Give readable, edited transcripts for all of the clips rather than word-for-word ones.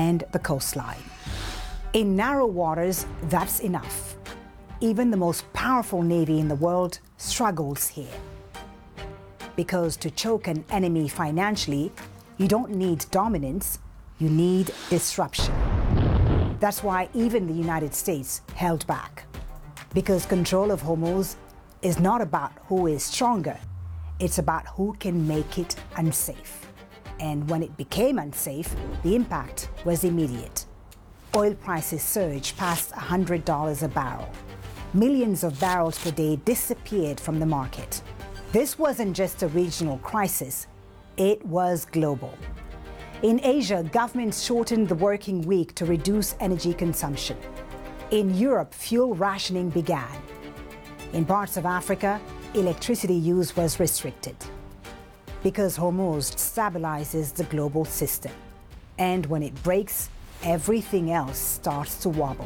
and the coastline. In narrow waters, that's enough. Even the most powerful navy in the world struggles here. Because to choke an enemy financially, you don't need dominance, you need disruption. That's why even the United States held back. Because control of Hormuz is not about who is stronger, it's about who can make it unsafe. And when it became unsafe, the impact was immediate. Oil prices surged past $100 a barrel. Millions of barrels per day disappeared from the market. This wasn't just a regional crisis, it was global. In Asia, governments shortened the working week to reduce energy consumption. In Europe, fuel rationing began. In parts of Africa, electricity use was restricted. Because Hormuz stabilizes the global system. And when it breaks, everything else starts to wobble.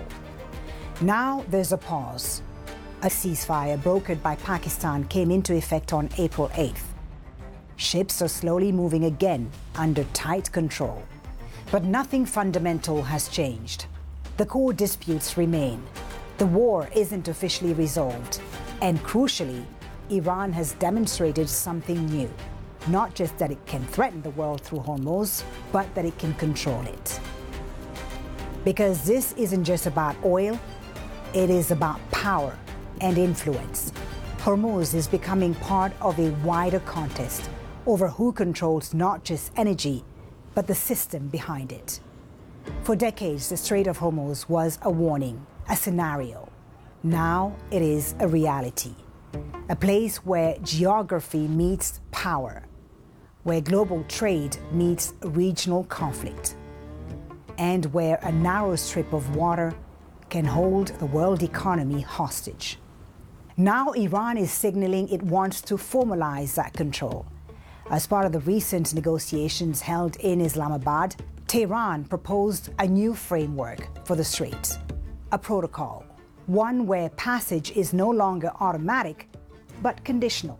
Now there's a pause. A ceasefire brokered by Pakistan came into effect on April 8th. Ships are slowly moving again under tight control. But nothing fundamental has changed. The core disputes remain. The war isn't officially resolved. And crucially, Iran has demonstrated something new. Not just that it can threaten the world through Hormuz, but that it can control it. Because this isn't just about oil, it is about power and influence. Hormuz is becoming part of a wider contest over who controls not just energy, but the system behind it. For decades, the Strait of Hormuz was a warning, a scenario. Now it is a reality, a place where geography meets power, where global trade meets regional conflict, and where a narrow strip of water can hold the world economy hostage. Now Iran is signaling it wants to formalize that control. As part of the recent negotiations held in Islamabad, Tehran proposed a new framework for the strait, a protocol, one where passage is no longer automatic, but conditional.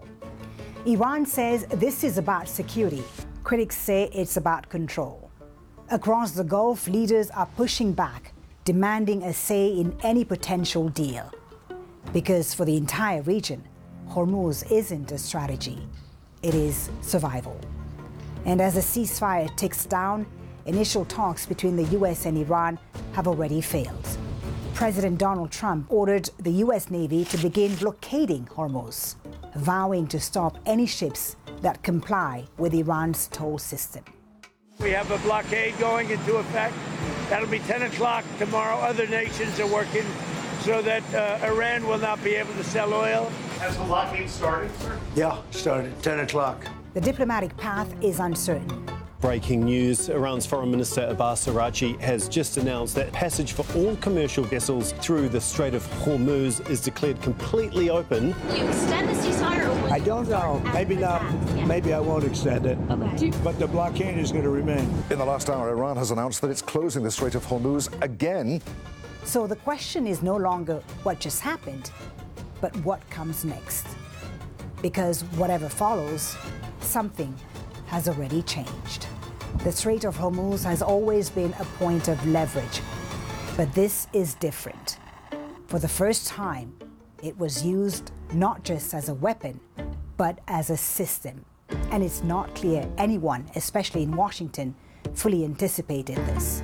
Iran says this is about security. Critics say it's about control. Across the Gulf, leaders are pushing back, demanding a say in any potential deal. Because for the entire region, Hormuz isn't a strategy, it is survival. And as the ceasefire ticks down, initial talks between the US and Iran have already failed. President Donald Trump ordered the US Navy to begin blockading Hormuz, vowing to stop any ships that comply with Iran's toll system. We have a blockade going into effect. That'll be 10 o'clock tomorrow. Other nations are working so that Iran will not be able to sell oil. Has the blockade started, sir? Yeah, started 10 o'clock. The diplomatic path is uncertain. Breaking news, Iran's Foreign Minister Abbas Araghchi has just announced that passage for all commercial vessels through the Strait of Hormuz is declared completely open. Will you extend the ceasefire or will I don't know. Maybe not. Yeah. Maybe I won't extend it. Okay. But the blockade is going to remain. In the last hour, Iran has announced that it's closing the Strait of Hormuz again. So the question is no longer what just happened, but what comes next. Because whatever follows, something has already changed. The Strait of Hormuz has always been a point of leverage, but this is different. For the first time, it was used not just as a weapon, but as a system. And it's not clear anyone, especially in Washington, fully anticipated this.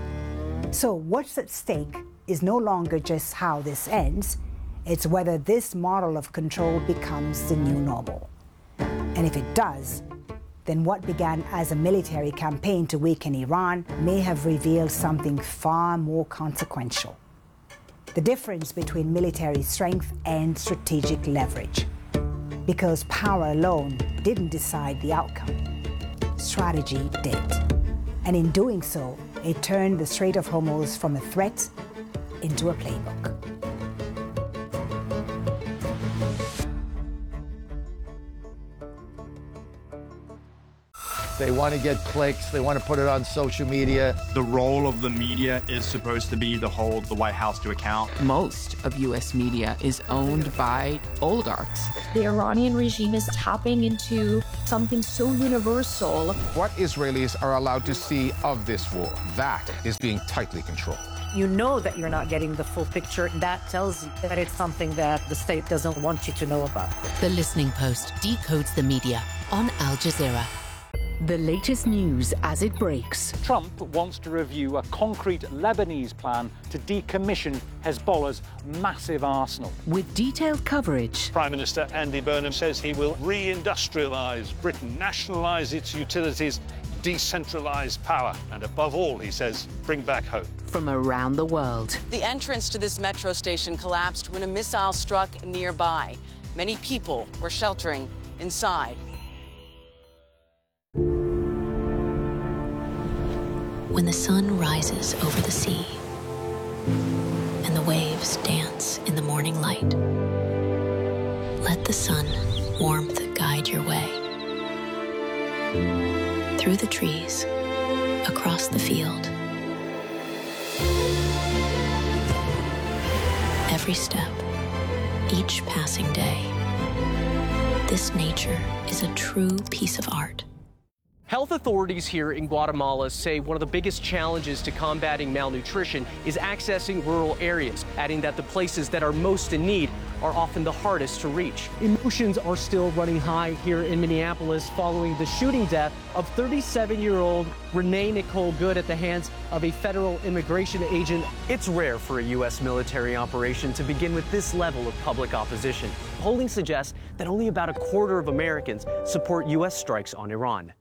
So what's at stake is no longer just how this ends, it's whether this model of control becomes the new normal. And if it does, then what began as a military campaign to weaken Iran may have revealed something far more consequential. The difference between military strength and strategic leverage. Because power alone didn't decide the outcome. Strategy did. And in doing so, it turned the Strait of Hormuz from a threat into a playbook. They want to get clicks. They want to put it on social media. The role of the media is supposed to be to hold the White House to account. Most of U.S. media is owned by oligarchs. The Iranian regime is tapping into something so universal. What Israelis are allowed to see of this war, that is being tightly controlled. You know that you're not getting the full picture. That tells you that it's something that the state doesn't want you to know about. The Listening Post decodes the media on Al Jazeera. The latest news as it breaks. Trump wants to review a concrete Lebanese plan to decommission Hezbollah's massive arsenal. With detailed coverage. Prime Minister Andy Burnham says he will re-industrialise Britain, nationalise its utilities, decentralise power, and above all, he says, bring back hope. From around the world. The entrance to this metro station collapsed when a missile struck nearby. Many people were sheltering inside. When the sun rises over the sea and the waves dance in the morning light, let the sun warmth guide your way. Through the trees, across the field. Every step, each passing day. This nature is a true piece of art. Health authorities here in Guatemala say one of the biggest challenges to combating malnutrition is accessing rural areas, adding that the places that are most in need are often the hardest to reach. Emotions are still running high here in Minneapolis following the shooting death of 37-year-old Renee Nicole Good at the hands of a federal immigration agent. It's rare for a U.S. military operation to begin with this level of public opposition. Polling suggests that only about a quarter of Americans support U.S. strikes on Iran.